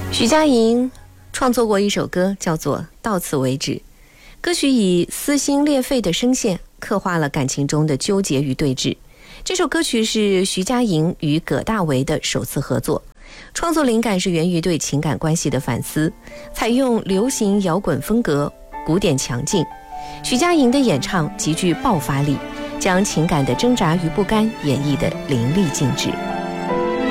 徐佳莹创作过一首歌，叫做《到此为止》。歌曲以撕心裂肺的声线刻画了感情中的纠结与对峙。这首歌曲是徐佳莹与葛大为的首次合作，创作灵感是源于对情感关系的反思，采用流行摇滚风格，古典强劲。徐佳莹的演唱极具爆发力，将情感的挣扎与不甘演绎得淋漓尽致。